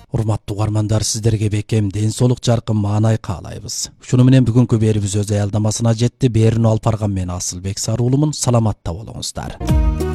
Урматтуу угармандар, сиздерге бекем ден соолук жаркын маанай каалайбыз. Ушуну менен бүгүнкү берүүбүз өз аялдамасына жетти. Берүүнү алып барган мен Асылбек Саруулумун. Саламатта болуңуздар.